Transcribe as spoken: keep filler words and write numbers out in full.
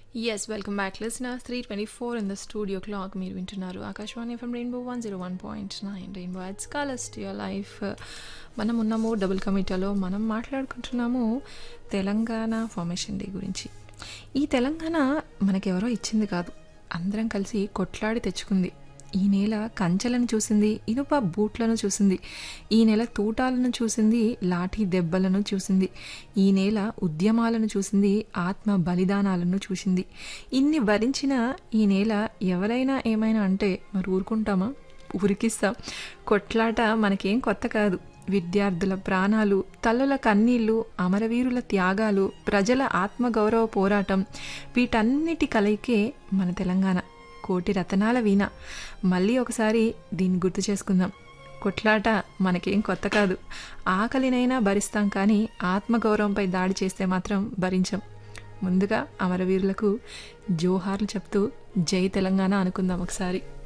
Yes, welcome back, listeners. three twenty-four in the studio clock. మీరు వింటున్నారు Akashvani FM rainbow one zero one point nine rainbow ads colours to your life. మనం ఉన్నాము double కమిటాలో. మనం మాట్లాడుకుంటున్నాము Telangana formation day గురించి. ఈ తెలంగాణ మనకెవరో ఇచ్చింది కాదు, అందరం కలిసి కొట్లాడి తెచ్చుకుంది. ఈ నేల కంచెలను చూసింది, ఇనుప బూట్లను చూసింది. ఈ నేల తూటాలను చూసింది, లాఠీ దెబ్బలను చూసింది. ఈ నేల ఉద్యమాలను చూసింది, ఆత్మ బలిదానాలను చూసింది. ఇన్ని భరించిన ఈ నేల ఎవరైనా ఏమైనా అంటే మరి ఊరుకుంటామా? ఉరికిస్తాం. కొట్లాట మనకేం కొత్త కాదు. విద్యార్థుల ప్రాణాలు, తల్లుల కన్నీళ్లు, అమరవీరుల త్యాగాలు, ప్రజల ఆత్మగౌరవ పోరాటం, వీటన్నిటి కలయికే మన తెలంగాణ. కోటి రతనాల వీణ. మళ్ళీ ఒకసారి దీన్ని గుర్తు చేసుకుందాం. కొట్లాట మనకేం కొత్త కాదు. ఆకలినైనా భరిస్తాం, కానీ ఆత్మగౌరవంపై దాడి చేస్తే మాత్రం భరించం. ముందుగా అమరవీరులకు జోహార్లు చెప్తూ జై తెలంగాణ అనుకుందాం ఒకసారి.